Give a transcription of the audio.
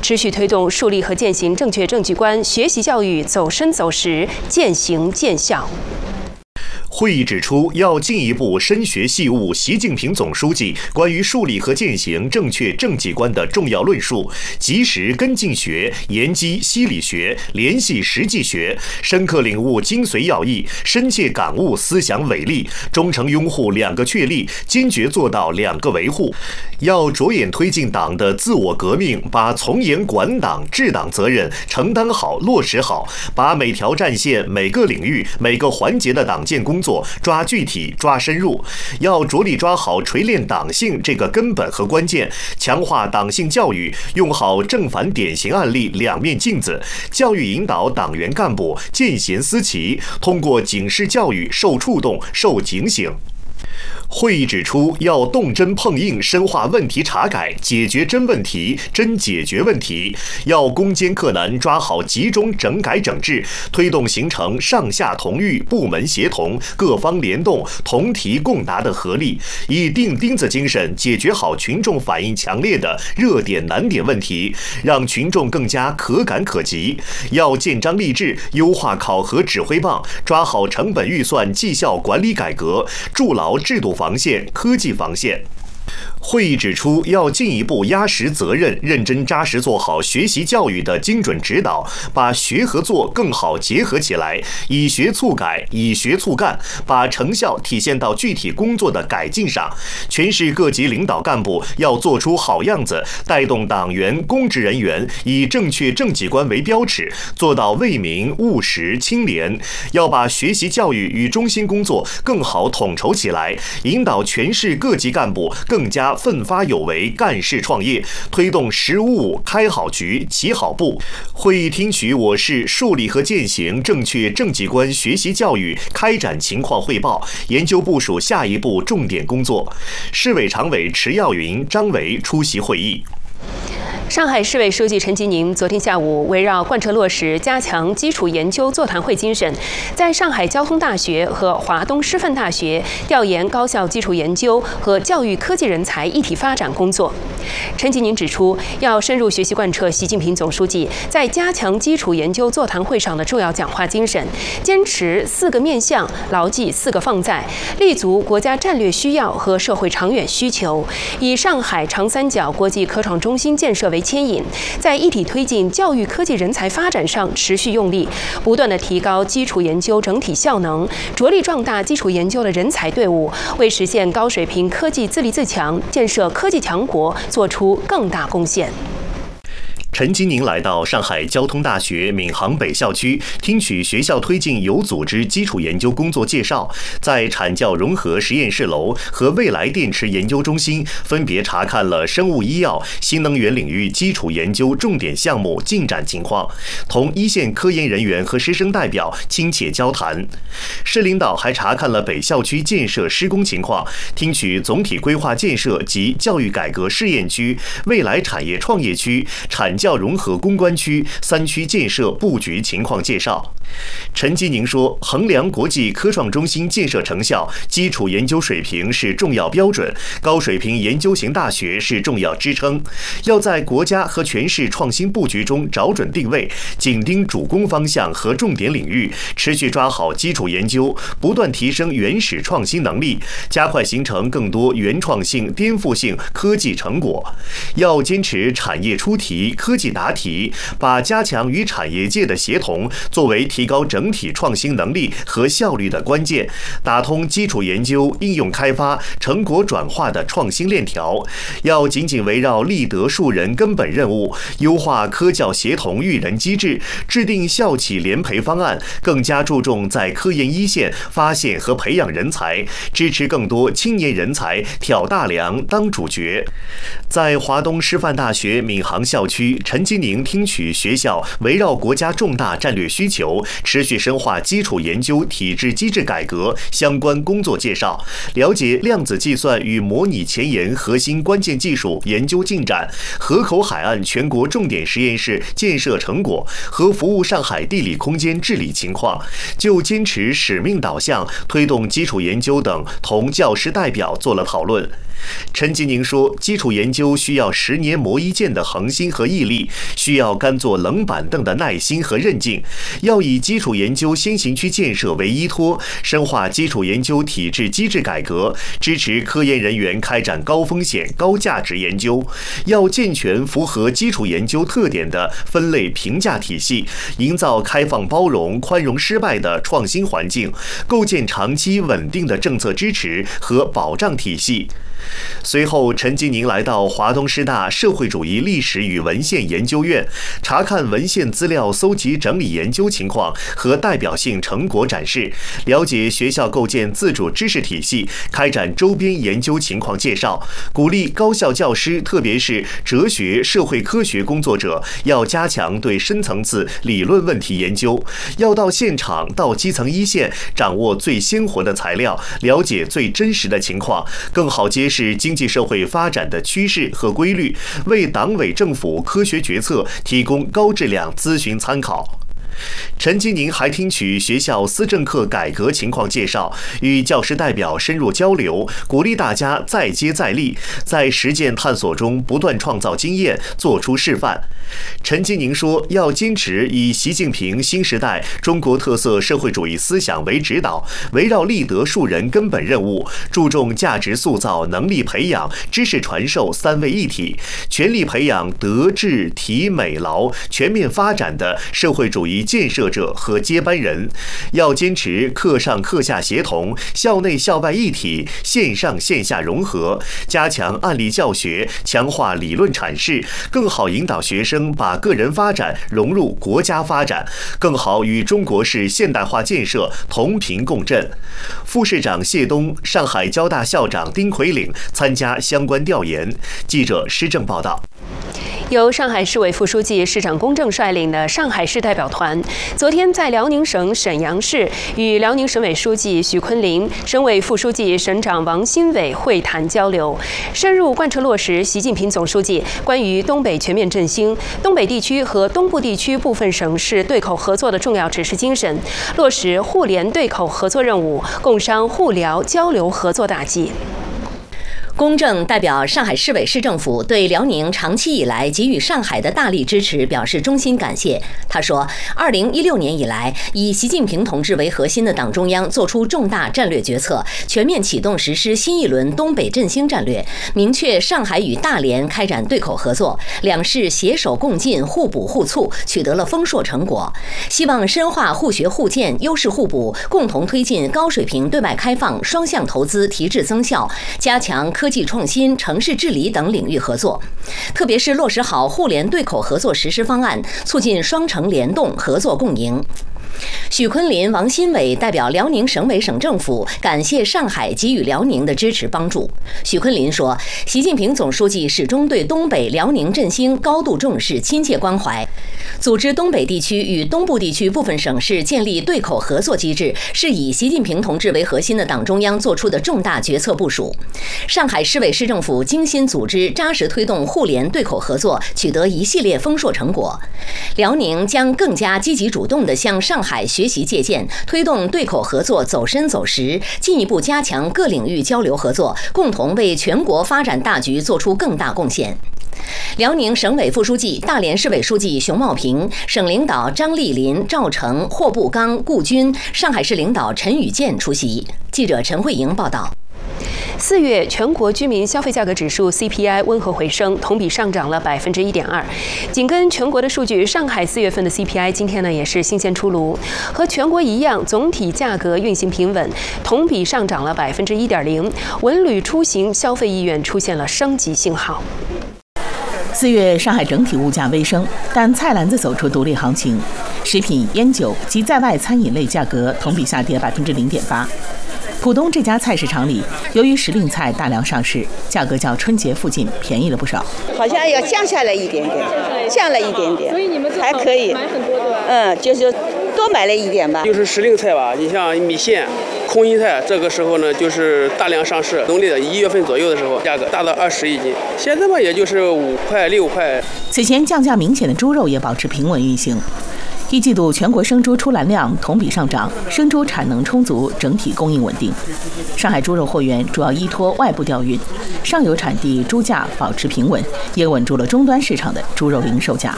持续推动树立和践行正确政绩观学习教育走深走实、渐行渐效。 会议指出，要进一步深学细悟习近平总书记关于树立和践行正确政绩观的重要论述，及时跟进学、研基析理学、联系实际学，深刻领悟精髓要义，深切感悟思想伟力，忠诚拥护两个确立，坚决做到两个维护。要着眼推进党的自我革命，把从严管党、治党责任承担好、落实好，把每条战线、每个领域、每个环节的党建工作抓具体、抓深入，要着力抓好锤炼党性这个根本和关键，强化党性教育，用好正反典型案例两面镜子，教育引导党员干部见贤思齐，通过警示教育受触动、受警醒。会议指出，要动真碰硬，深化问题查改，解决真问题，真解决问题。要攻坚克难，抓好集中整改整治，推动形成上下同欲、部门协同、各方联动、同题共答的合力，以钉钉子精神解决好群众反映强烈的热点难点问题，让群众更加可感可及。要建章立制，优化考核指挥棒，抓好成本预算绩效管理改革，筑牢制度防线、科技防线。会议指出，要进一步压实责任，认真扎实做好学习教育的精准指导，把学和做更好结合起来，以学促改，以学促干，把成效体现到具体工作的改进上。全市各级领导干部要做出好样子，带动党员、公职人员以正确政绩观为标尺，做到为民、务实、清廉。要把学习教育与中心工作更好统筹起来，引导全市各级干部更加奋发有为，干事创业，推动实务开好局、起好步。会议听取我市树立和践行正确政绩观学习教育开展情况汇报，研究部署下一步重点工作。市委常委迟耀云、张维出席会议。 上海市委书记陈吉宁昨天下午围绕贯彻落实加强基础研究座谈会精神，在上海交通大学和华东师范大学调研高校基础研究和教育科技人才一体发展工作。陈吉宁指出，要深入学习贯彻习近平总书记在加强基础研究座谈会上的重要讲话精神，坚持4个面向，牢记4个放在，立足国家战略需要和社会长远需求，以上海长三角国际科创中心建设为牵引，在一体推进教育科技人才发展上持续用力，不断地提高基础研究整体效能，着力壮大基础研究的人才队伍，为实现高水平科技自立自强、建设科技强国做出更大贡献。 陈吉宁来到上海交通大学闵行北校区，听取学校推进有组织基础研究工作介绍，在产教融合实验室楼和未来电池研究中心分别查看了生物医药、新能源领域基础研究重点项目进展情况，同一线科研人员和师生代表亲切交谈。市领导还查看了北校区建设施工情况，听取总体规划建设及教育改革试验区、未来产业创业区、产教融合攻关区3区建设布局情况介绍。陈吉宁说，衡量国际科创中心建设成效，基础研究水平是重要标准，高水平研究型大学是重要支撑。要在国家和全市创新布局中找准定位，紧盯主攻方向和重点领域，持续抓好基础研究，不断提升原始创新能力，加快形成更多原创性、颠覆性科技成果。要坚持产业出题、科技答题，把加强与产业界的协同作为提高整体创新能力和效率的关键，打通基础研究、应用开发、成果转化的创新链条。要紧紧围绕立德树人根本任务，优化科教协同育人机制，制定校企联培方案，更加注重在科研一线发现和培养人才，支持更多青年人才挑大梁当主角。在华东师范大学闵行校区，陈吉宁听取学校围绕国家重大战略需求，持续深化基础研究体制机制改革相关工作介绍，了解量子计算与模拟前沿核心关键技术研究进展、河口海岸全国重点实验室建设成果和服务上海地理空间治理情况，就坚持使命导向、推动基础研究等同教师代表做了讨论。 陈吉宁说，基础研究需要10年磨一剑的恒心和毅力，需要甘做冷板凳的耐心和韧劲，要以基础研究先行区建设为依托，深化基础研究体制机制改革，支持科研人员开展高风险、高价值研究，要健全符合基础研究特点的分类评价体系，营造开放包容、宽容失败的创新环境，构建长期稳定的政策支持和保障体系。随后，陈吉宁来到华东师大社会主义历史与文献研究院，查看文献资料搜集整理研究情况和代表性成果展示，了解学校构建自主知识体系、开展周边研究情况介绍，鼓励高校教师，特别是哲学、社会科学工作者，要加强对深层次理论问题研究，要到现场、到基层一线，掌握最鲜活的材料，了解最真实的情况，更好揭示经济社会发展的趋势和规律，为党委政府科学决策提供高质量咨询参考。陈吉宁还听取学校思政课改革情况介绍，与教师代表深入交流，鼓励大家再接再厉，在实践探索中不断创造经验，做出示范。陈吉宁说，要坚持以习近平新时代中国特色社会主义思想为指导，围绕立德树人根本任务，注重价值塑造、能力培养、知识传授3位一体，全力培养德智体美劳全面发展的社会主义建设者和接班人，要坚持课上课下协同、校内校外一体、线上线下融合，加强案例教学，强化理论阐释，更好引导学生把个人发展融入国家发展，更好与中国式现代化建设同频共振。副市长谢东、上海交大校长丁奎岭参加相关调研。记者施正报道。 由上海市委副书记、市长龚正率领的上海市代表团，昨天在辽宁省沈阳市与辽宁省委书记许昆林、省委副书记、省长王新伟会谈交流，深入贯彻落实习近平总书记关于东北全面振兴、东北地区和东部地区部分省市对口合作的重要指示精神，落实互联对口合作任务，共商互辽交流合作大计。 龚正代表上海市委市政府对辽宁长期以来给予上海的大力支持表示衷心感谢。他说，2016年以来，以习近平同志为核心的党中央作出重大战略决策，全面启动实施新一轮东北振兴战略，明确上海与大连开展对口合作，两市携手共进、互补互促，取得了丰硕成果。希望深化互学互鉴、优势互补，共同推进高水平对外开放、双向投资提质增效，加强科技创新、城市治理等领域合作，特别是落实好互联对口合作实施方案，促进双城联动、合作共赢。许昆林、王新伟代表辽宁省委省政府感谢上海给予辽宁的支持帮助。许昆林说，习近平总书记始终对东北、辽宁振兴高度重视、亲切关怀，组织东北地区与东部地区部分省市建立对口合作机制，是以习近平同志为核心的党中央作出的重大决策部署。上海市委市政府精心组织、扎实推动互联对口合作，取得一系列丰硕成果。辽宁将更加积极主动地向上海学习借鉴，推动对口合作走深走实，进一步加强各领域交流合作，共同为全国发展大局做出更大贡献。辽宁省委副书记、大连市委书记熊茂平，省领导张丽林、赵成、霍步刚、顾军，上海市领导陈宇健出席。记者陈慧莹报道。 4月全国居民消费价格指数 CPI 温和回升，同比上涨了1.2%。紧跟全国的数据，上海4月份的 CPI 今天呢也是新鲜出炉，和全国一样，总体价格运行平稳，同比上涨了1.0%。文旅出行消费意愿出现了升级信号。 4月上海整体物价微升，但菜篮子走出独立行情，食品、烟酒及在外餐饮类价格同比下跌0.8%。浦东这家菜市场里，由于时令菜大量上市，价格较春节附近便宜了不少。 好像要降下来一点点，降了一点点， 所以你们还可以买很多对吧？ 就是多买了一点吧。 就是时令菜吧，你像米线、空心菜，这个时候呢就是大量上市。农历的1月份左右的时候，价格达到20一斤，现在嘛也就是5块6块。 此前降价明显的猪肉也保持平稳运行。 一季度全国生猪出栏量同比上涨，生猪产能充足，整体供应稳定。上海猪肉货源主要依托外部调运，上游产地猪价保持平稳，也稳住了终端市场的猪肉零售价。